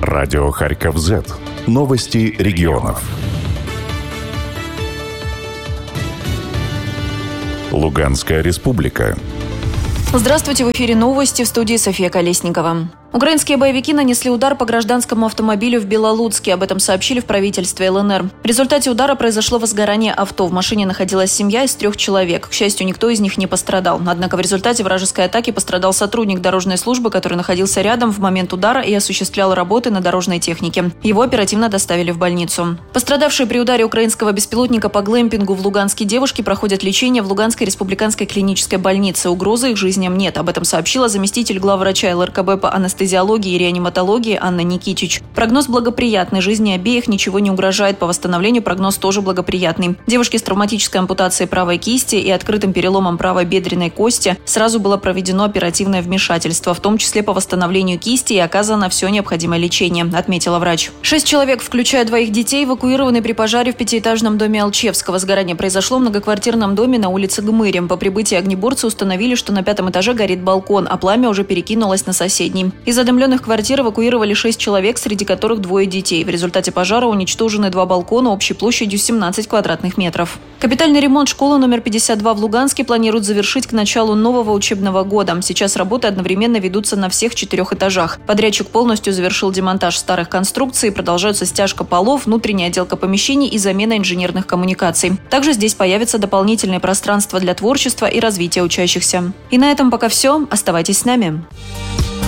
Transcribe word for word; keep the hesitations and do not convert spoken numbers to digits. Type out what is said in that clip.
Радио Харьков Зет. Новости регионов. Луганская республика. Здравствуйте, в эфире новости, в студии София Колесникова. Украинские боевики нанесли удар по гражданскому автомобилю в Белолуцке. Об этом сообщили в правительстве ЛНР. В результате удара произошло возгорание авто. В машине находилась семья из трех человек. К счастью, никто из них не пострадал. Однако в результате вражеской атаки пострадал сотрудник дорожной службы, который находился рядом в момент удара и осуществлял работы на дорожной технике. Его оперативно доставили в больницу. Пострадавшие при ударе украинского беспилотника по глэмпингу в Луганске девушки проходят лечение в Луганской республиканской клинической больнице. Угрозы их жизням нет. Об этом сообщила заместитель главврача ЛРКБ по анестезиологии и реаниматологии Анна Никитич. Прогноз благоприятный, жизни обеих ничего не угрожает. По восстановлению прогноз тоже благоприятный. Девушке с травматической ампутацией правой кисти и открытым переломом правой бедренной кости сразу было проведено оперативное вмешательство, в том числе по восстановлению кисти, и оказано все необходимое лечение, отметила врач. Шесть человек, включая двоих детей, эвакуированы при пожаре в пятиэтажном доме Алчевского. Сгорание произошло в многоквартирном доме на улице Гмыря. По прибытии огнеборцы установили, что на пятом этаже горит балкон, а пламя уже перекинулось на соседний. Из задымленных квартир эвакуировали шесть человек, среди которых двое детей. В результате пожара уничтожены два балкона общей площадью семнадцать квадратных метров. Капитальный ремонт школы номер пятьдесят два в Луганске планируют завершить к началу нового учебного года. Сейчас работы одновременно ведутся на всех четырех этажах. Подрядчик полностью завершил демонтаж старых конструкций, продолжаются стяжка полов, внутренняя отделка помещений и замена инженерных коммуникаций. Также здесь появится дополнительное пространство для творчества и развития учащихся. И на этом пока все. Оставайтесь с нами.